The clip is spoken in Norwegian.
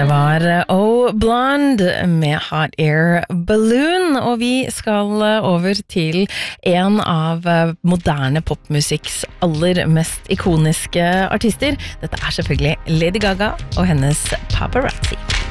Det var Oh Blonde med Hot Air Balloon, og vi skal over til en av moderne popmusikks aller mest ikoniske artister. Dette er selvfølgelig Lady Gaga og hennes Paparazzi.